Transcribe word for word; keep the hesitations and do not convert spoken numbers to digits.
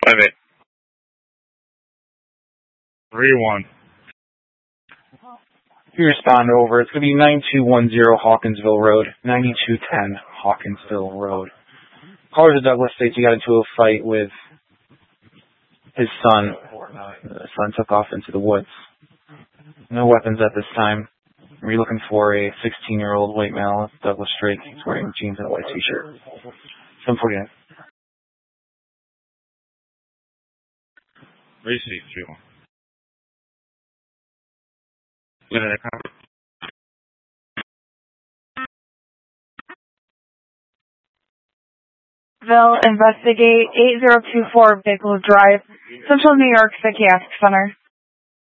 five eight. three one. You respond over. It's going to be nine two one zero Hawkinsville Road, ninety-two ten Hawkinsville Road. Callers of Douglas states you got into a fight with his son. The son took off into the woods. No weapons at this time. Are you looking for a sixteen-year-old white male, Douglas Drake? He's wearing jeans and a white t-shirt. seven forty-nine. Receipt, three one. Unit account. Ville, investigate eight zero two four Bigelow Drive, Central New York Psychiatric Center.